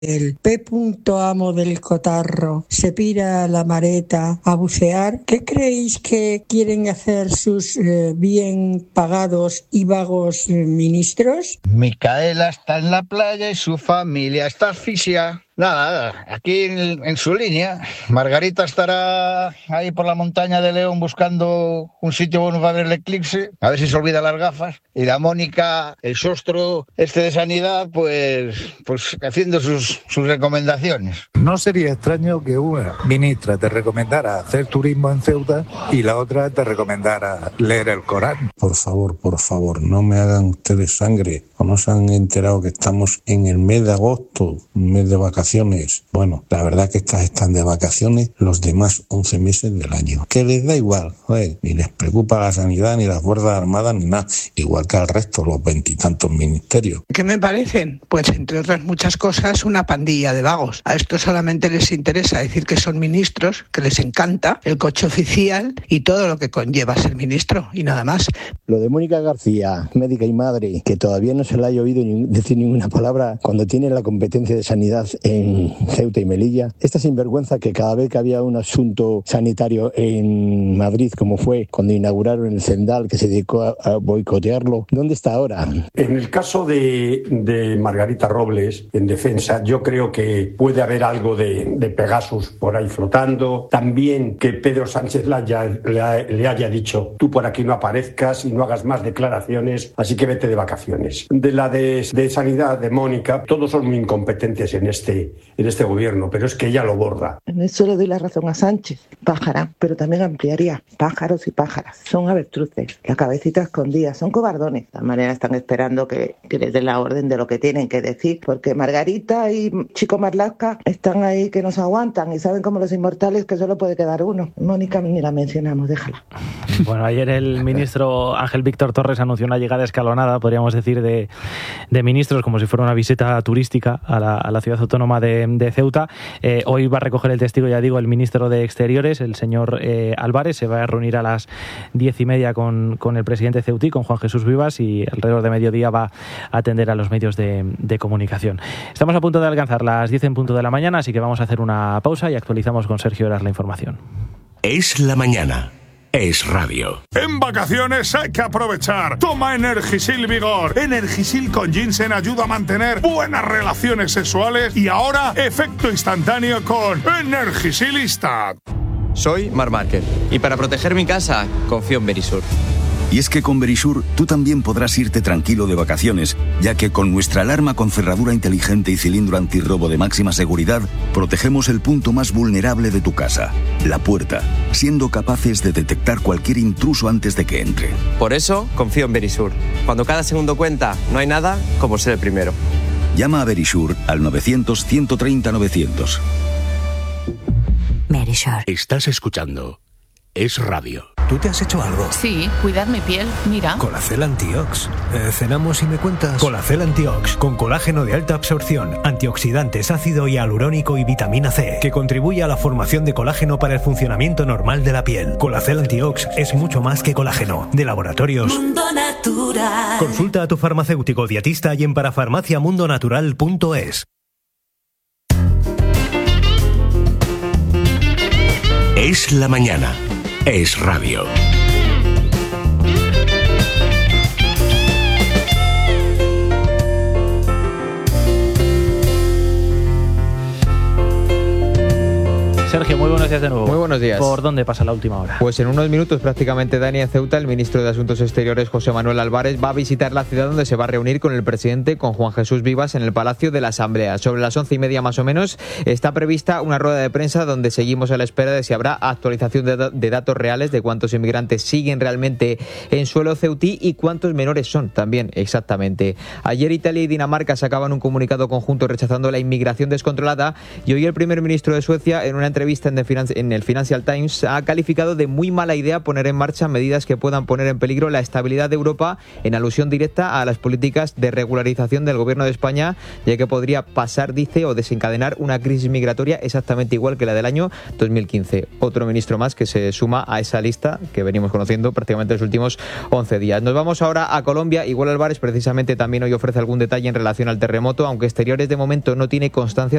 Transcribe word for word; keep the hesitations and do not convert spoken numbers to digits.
el P. amo del cotarro se pira a la mareta a bucear, ¿qué creéis que quieren hacer sus eh, bien pagados y vagos eh, ministros? Micaela está en la playa y su familia está asfixiada. Nada, nada, aquí en, en su línea. Margarita estará ahí por la montaña de León buscando un sitio bueno para ver el eclipse, a ver si se olvida las gafas. Y la Mónica, el sostro este de sanidad, pues, pues haciendo sus, sus recomendaciones. No sería extraño que una ministra te recomendara hacer turismo en Ceuta y la otra te recomendara leer el Corán. Por favor, por favor, no me hagan ustedes sangre. ¿O no se han enterado que estamos en el mes de agosto, un mes de vacaciones? Bueno, la verdad que estas están de vacaciones los demás once meses del año. Que les da igual, joder, ni les preocupa la sanidad, ni las Fuerzas Armadas, ni nada. Igual que al resto, los veintitantos ministerios. ¿Qué me parecen? Pues entre otras muchas cosas, una pandilla de vagos. A estos solamente les interesa decir que son ministros, que les encanta el coche oficial y todo lo que conlleva ser ministro, y nada más. Lo de Mónica García, médica y madre, que todavía no se le haya oído ni decir ninguna palabra cuando tiene la competencia de sanidad en Ceuta y Melilla. Esta sinvergüenza que cada vez que había un asunto sanitario en Madrid, como fue cuando inauguraron el Zendal, que se dedicó a, a boicotearlo, ¿dónde está ahora? En el caso de, de Margarita Robles, en defensa, yo creo que puede haber algo de, de Pegasus por ahí flotando. También que Pedro Sánchez le haya, le, le haya dicho, tú por aquí no aparezcas y no hagas más declaraciones, así que vete de vacaciones. De la de, de sanidad de Mónica, todos son muy incompetentes en este en este gobierno, pero es que ella lo borda. En eso le doy la razón a Sánchez, pájara, pero también ampliaría, pájaros y pájaras, son avestruces, la cabecita escondida, son cobardones. De esta manera están esperando que, que les den la orden de lo que tienen que decir, porque Margarita y Chico Marlaska están ahí que nos aguantan y saben como los inmortales que solo puede quedar uno. Mónica ni la mencionamos, déjala. Bueno, ayer el ministro Ángel Víctor Torres anunció una llegada escalonada, podríamos decir, de, de ministros, como si fuera una visita turística a la, a la ciudad autónoma de, de Ceuta. Eh, hoy va a recoger el testigo, ya digo, el ministro de Exteriores, el señor eh, Álvarez. Se va a reunir a las diez y media con, con el presidente ceutí, con Juan Jesús Vivas, y alrededor de mediodía va a atender a los medios de, de comunicación. Estamos a punto de alcanzar las diez en punto de la mañana, así que vamos a hacer una pausa y actualizamos con Sergio Heras la información. Es la mañana. Es radio. En vacaciones hay que aprovechar. Toma Energisil Vigor. Energisil con ginseng ayuda a mantener buenas relaciones sexuales y ahora efecto instantáneo con Energisil Instant. Soy Mar Márquez y para proteger mi casa confío en Verisur. Y es que con Verisur tú también podrás irte tranquilo de vacaciones, ya que con nuestra alarma con cerradura inteligente y cilindro antirrobo de máxima seguridad, protegemos el punto más vulnerable de tu casa, la puerta, siendo capaces de detectar cualquier intruso antes de que entre. Por eso confío en Verisur. Cuando cada segundo cuenta, no hay nada como ser el primero. Llama a Verisur al novecientos, ciento treinta, novecientos. Verisur. Estás escuchando Es Radio. ¿Tú te has hecho algo? Sí, cuidar mi piel, mira. Colacel Antiox. Eh, ¿Cenamos y me cuentas? Colacel Antiox, con colágeno de alta absorción, antioxidantes, ácido hialurónico y vitamina C, que contribuye a la formación de colágeno para el funcionamiento normal de la piel. Colacel Antiox es mucho más que colágeno. De Laboratorios Mundo Natural. Consulta a tu farmacéutico dietista y en parafarmacia mundo natural punto es. Es la mañana. Es radio. Sergio, muy buenos días de nuevo. Muy buenos días. ¿Por dónde pasa la última hora? Pues en unos minutos prácticamente, Dani, en Ceuta, el ministro de Asuntos Exteriores, José Manuel Álvarez, va a visitar la ciudad donde se va a reunir con el presidente, con Juan Jesús Vivas, en el Palacio de la Asamblea. Sobre las once y media más o menos está prevista una rueda de prensa donde seguimos a la espera de si habrá actualización de, de datos reales de cuántos inmigrantes siguen realmente en suelo ceutí y cuántos menores son también exactamente. Ayer Italia y Dinamarca sacaban un comunicado conjunto rechazando la inmigración descontrolada y hoy el primer ministro de Suecia, en una entrevista entrevista en, The Finan- en el Financial Times, ha calificado de muy mala idea poner en marcha medidas que puedan poner en peligro la estabilidad de Europa, en alusión directa a las políticas de regularización del gobierno de España, ya que podría pasar, dice, o desencadenar una crisis migratoria exactamente igual que la del año dos mil quince. Otro ministro más que se suma a esa lista que venimos conociendo prácticamente los últimos once días. Nos vamos ahora a Colombia. Igual Álvarez precisamente también hoy ofrece algún detalle en relación al terremoto, aunque Exteriores de momento no tiene constancia